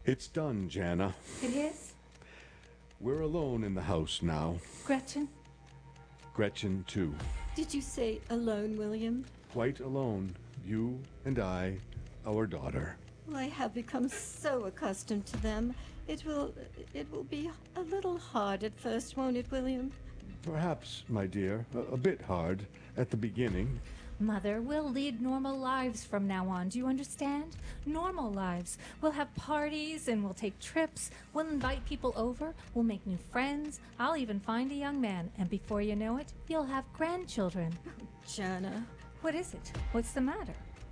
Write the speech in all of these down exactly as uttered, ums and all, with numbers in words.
It's done, Jana. It is? We're alone in the house now. Gretchen? Gretchen, too. Did you say alone, William? Quite alone. You and I, our daughter. Well, I have become so accustomed to them. It will... it will be a little hard at first, won't it, William? Perhaps, my dear, a, a bit hard at the beginning. Mother, we'll lead normal lives from now on. Do you understand? Normal lives. We'll have parties and we'll take trips. We'll invite people over. We'll make new friends. I'll even find a young man. And before you know it, you'll have grandchildren. Jana, What is it? What's the matter?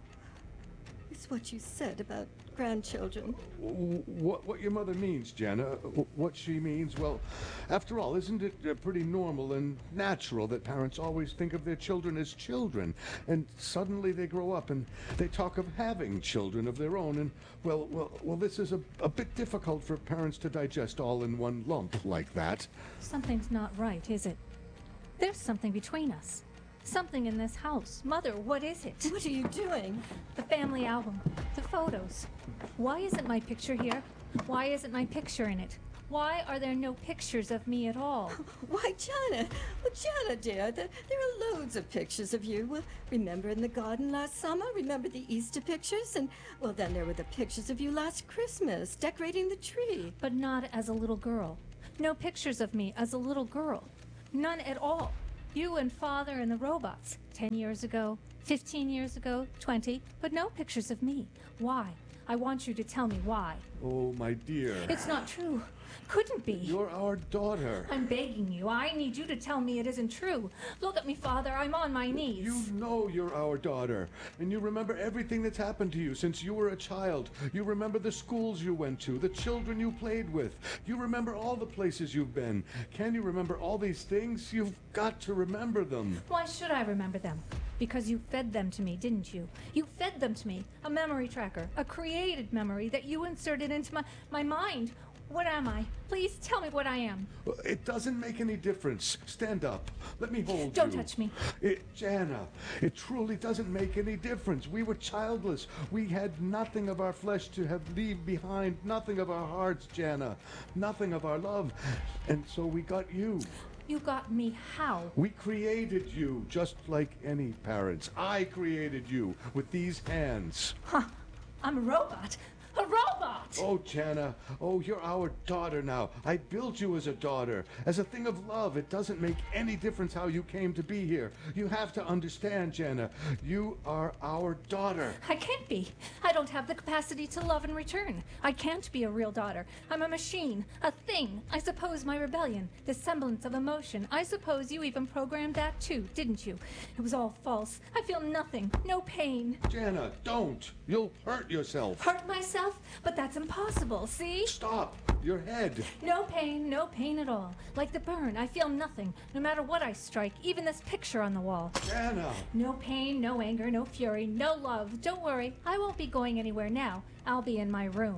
it's what you said about grandchildren. W- What, what your mother means, Jana, w- what she means, well, after all, isn't it uh, pretty normal and natural that parents always think of their children as children, and suddenly they grow up and they talk of having children of their own, and, well, well, well, this is a, a bit difficult for parents to digest all in one lump like that. Something's not right, is it? There's something between us. Something in this house. Mother, what is it? What are you doing? The family album. The photos. Why isn't my picture here? Why isn't my picture in it? Why are there no pictures of me at all? Why, Jana, well, Jana, dear, there, there are loads of pictures of you. Well, remember in the garden last summer? Remember the Easter pictures? And, well, then there were the pictures of you last Christmas, decorating the tree. But not as a little girl. No pictures of me as a little girl. None at all. You and Father and the robots. Ten years ago, fifteen years ago, twenty, but no pictures of me. Why? I want you to tell me why. Oh, my dear. It's not true. Couldn't be. You're our daughter. I'm begging you. I need you to tell me it isn't true. Look at me, Father. I'm on my knees. You know you're our daughter, and you remember everything that's happened to you since you were a child. You remember the schools you went to, the children you played with. You remember all the places you've been. Can you remember all these things? You've got to remember them. Why should I remember them? Because you fed them to me, didn't you? You fed them to me. A memory tracker. A created memory that you inserted into my, my mind. What am I? Please tell me what I am. It doesn't make any difference. Stand up. Let me hold Don't you. touch me. It, Jana, it truly doesn't make any difference. We were childless. We had nothing of our flesh to have leave behind, nothing of our hearts, Jana, nothing of our love. And so we got you. You got me how? We created you, just like any parents. I created you with these hands. Huh. I'm a robot. A robot! Oh, Jana, oh, you're our daughter now. I built you as a daughter, as a thing of love. It doesn't make any difference how you came to be here. You have to understand, Jana. You are our daughter. I can't be. I don't have the capacity to love in return. I can't be a real daughter. I'm a machine, a thing. I suppose my rebellion, the semblance of emotion, I suppose you even programmed that too, didn't you? It was all false. I feel nothing, no pain. Jana, don't. You'll hurt yourself. Hurt myself? But that's impossible, see? Stop. Your head. No pain, no pain at all. Like the burn, I feel nothing, no matter what I strike, even this picture on the wall. Jana. No pain, no anger, no fury, no love. Don't worry, I won't be going anywhere now. I'll be in my room.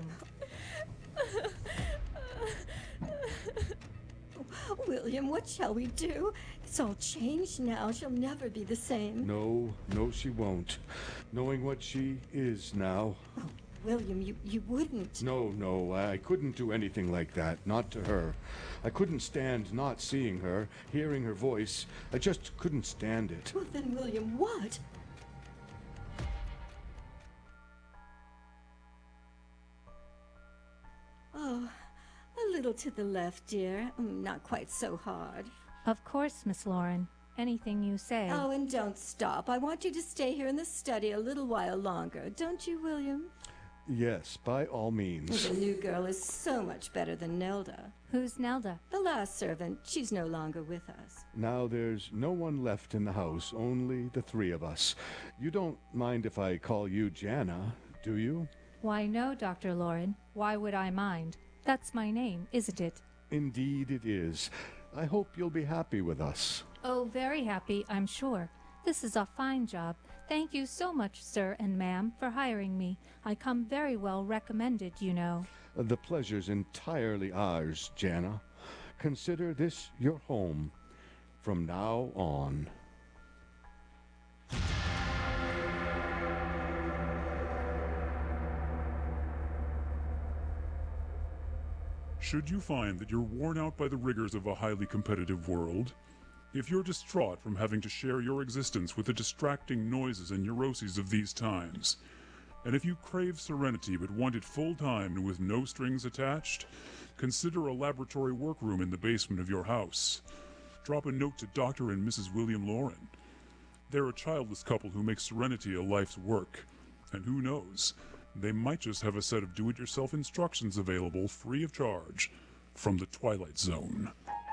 William, what shall we do? It's all changed now. She'll never be the same. No, no, she won't. Knowing what she is now. Oh, William, you, you wouldn't. No, no, I couldn't do anything like that. Not to her. I couldn't stand not seeing her, hearing her voice. I just couldn't stand it. Well, then, William, what? Oh, a little to the left, dear. Mm, Not quite so hard. Of course, Miss Lauren. Anything you say. Oh, and don't stop. I want you to stay here in the study a little while longer. Don't you, William? Yes, by all means. The new girl is so much better than Nelda. Who's Nelda? The last servant, she's no longer with us. Now there's no one left in the house, only the three of us. You don't mind if I call you Jana, do you? Why, no, Doctor Lauren. Why would I mind? That's my name, isn't it? Indeed it is. I hope you'll be happy with us. Oh, very happy, I'm sure. This is a fine job. Thank you so much, sir and ma'am, for hiring me. I come very well recommended, you know. The pleasure's entirely ours, Jana. Consider this your home from now on. Should you find that you're worn out by the rigors of a highly competitive world, if you're distraught from having to share your existence with the distracting noises and neuroses of these times, and if you crave serenity but want it full-time and with no strings attached, consider a laboratory workroom in the basement of your house. Drop a note to Doctor and Missus William Lauren. They're a childless couple who make serenity a life's work. And who knows, they might just have a set of do-it-yourself instructions available free of charge from the Twilight Zone.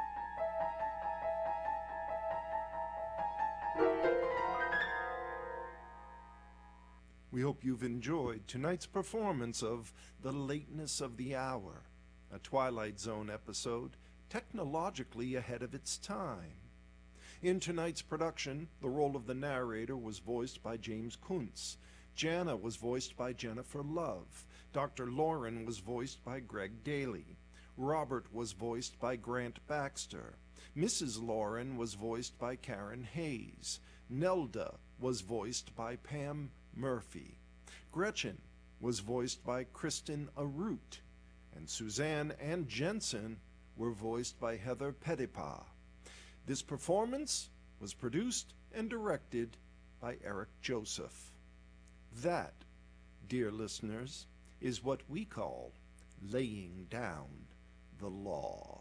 We hope you've enjoyed tonight's performance of The Lateness of the Hour, a Twilight Zone episode technologically ahead of its time. In tonight's production, the role of the narrator was voiced by James Kuntz. Jana was voiced by Jennifer Love. Doctor Lauren was voiced by Greg Daly. Robert was voiced by Grant Baxter. Missus Lauren was voiced by Karen Hayes. Nelda was voiced by Pam Murphy. Gretchen was voiced by Kristen Arute. And Suzanne and Jensen were voiced by Heather Petipa. This performance was produced and directed by Eric Joseph. That, dear listeners, is what we call laying down the law.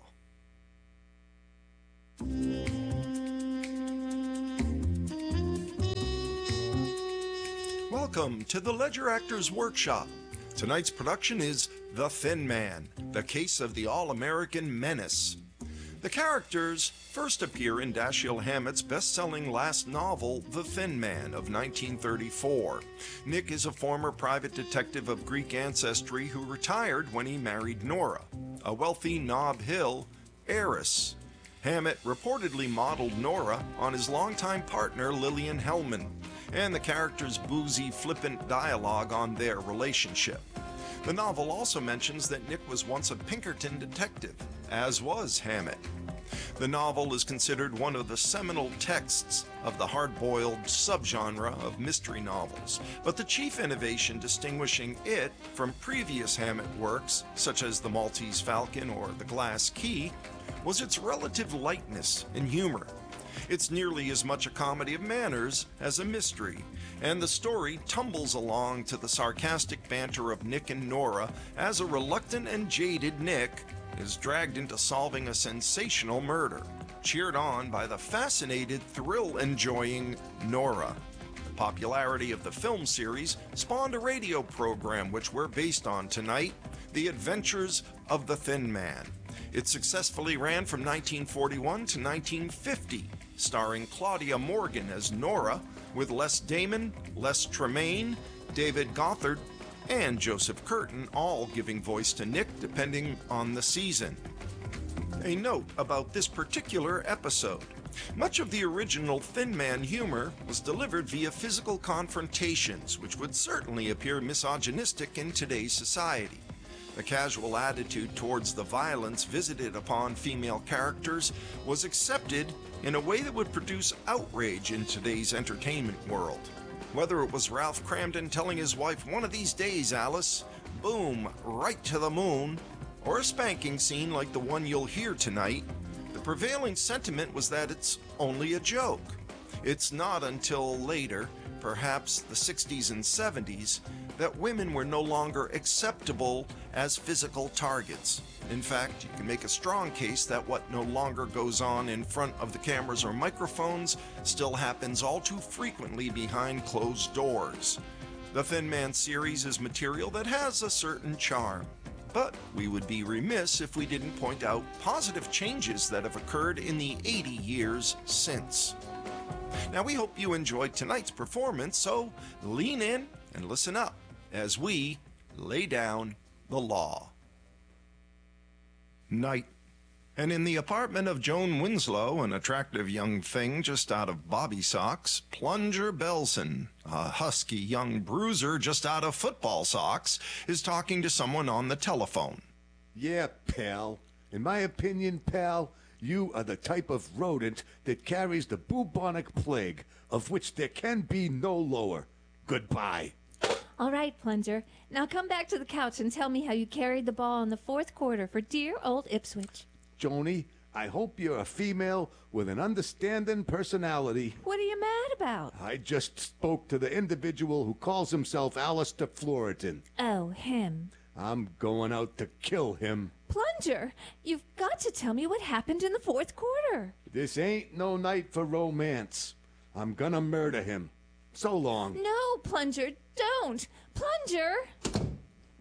Welcome to the Ledger Actors Workshop. Tonight's production is The Thin Man, the case of the All-American Menace. The characters first appear in Dashiell Hammett's best-selling last novel, The Thin Man, of nineteen thirty-four. Nick is a former private detective of Greek ancestry who retired when he married Nora, a wealthy Nob Hill heiress. Hammett reportedly modeled Nora on his longtime partner Lillian Hellman, and the characters' boozy, flippant dialogue on their relationship. The novel also mentions that Nick was once a Pinkerton detective, as was Hammett. The novel is considered one of the seminal texts of the hard-boiled subgenre of mystery novels, but the chief innovation distinguishing it from previous Hammett works, such as The Maltese Falcon or The Glass Key, was its relative lightness and humor. It's nearly as much a comedy of manners as a mystery, and the story tumbles along to the sarcastic banter of Nick and Nora as a reluctant and jaded Nick is dragged into solving a sensational murder, cheered on by the fascinated, thrill-enjoying Nora. The popularity of the film series spawned a radio program which we're based on tonight, The Adventures of the Thin Man. It successfully ran from nineteen forty-one to nineteen fifty, starring Claudia Morgan as Nora, with Les Damon, Les Tremaine, David Gothard, and Joseph Curtin all giving voice to Nick depending on the season. A note about this particular episode. Much of the original Thin Man humor was delivered via physical confrontations, which would certainly appear misogynistic in today's society. The casual attitude towards the violence visited upon female characters was accepted in a way that would produce outrage in today's entertainment world. Whether it was Ralph Cramden telling his wife, "One of these days, Alice, boom, right to the moon," or a spanking scene like the one you'll hear tonight, the prevailing sentiment was that it's only a joke. It's not until later, perhaps the sixties and seventies, that women were no longer acceptable as physical targets. In fact, you can make a strong case that what no longer goes on in front of the cameras or microphones still happens all too frequently behind closed doors. The Thin Man series is material that has a certain charm, but we would be remiss if we didn't point out positive changes that have occurred in the eighty years since. Now, we hope you enjoyed tonight's performance, so lean in and listen up as we lay down the law. Night. And in the apartment of Joan Winslow, an attractive young thing just out of bobby socks, Plunger Belson, a husky young bruiser just out of football socks, is talking to someone on the telephone. Yeah, pal. In my opinion, pal, you are the type of rodent that carries the bubonic plague, of which there can be no lower. Goodbye. All right, Plunger. Now come back to the couch and tell me how you carried the ball in the fourth quarter for dear old Ipswich. Joni, I hope you're a female with an understanding personality. What are you mad about? I just spoke to the individual who calls himself Alistair Floriton. Oh, him. I'm going out to kill him. Plunger, you've got to tell me what happened in the fourth quarter. This ain't no night for romance. I'm gonna murder him. So long. No, Plunger, don't. Plunger!